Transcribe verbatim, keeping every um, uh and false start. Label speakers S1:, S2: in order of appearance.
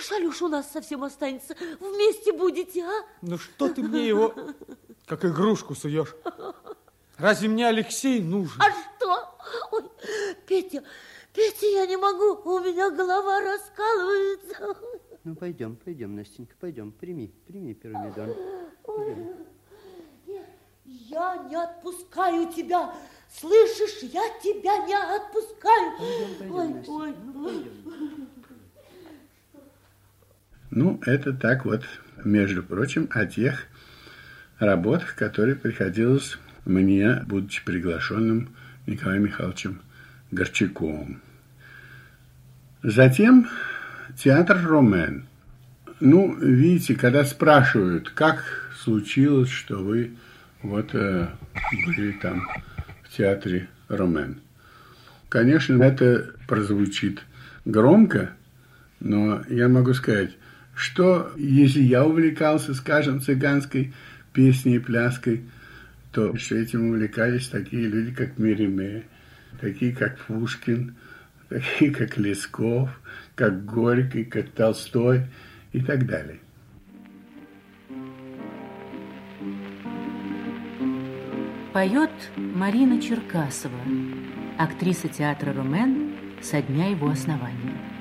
S1: Хочешь, Алеша у нас совсем останется? Вместе будете, а?
S2: Ну что ты мне его как игрушку суешь? Разве мне Алексей нужен?
S1: А что? Ой, Петя, Петя, я не могу, у меня голова раскалывается.
S3: Ну, пойдем, пойдем, Настенька, пойдем, прими, прими пирамидон.
S1: Нет, я не отпускаю тебя. Слышишь, я тебя не отпускаю.
S3: Пойдем, пойдем,
S1: ой,
S3: Настенька,
S1: ой.
S3: пойдем.
S4: Ну, это так вот, между прочим, о тех работах, которые приходилось мне, будучи приглашенным Николаем Михайловичем Горчаковым. Затем театр Ромен. Ну, видите, когда спрашивают, как случилось, что вы вот э, были там в театре Ромен. Конечно, это прозвучит громко, но я могу сказать, что если я увлекался, скажем, цыганской песней и пляской, то что этим увлекались такие люди, как Мериме, такие, как Пушкин, такие, как Лесков, как Горький, как Толстой и так далее.
S5: Поет Марина Черкасова, актриса театра Ромен со дня его основания.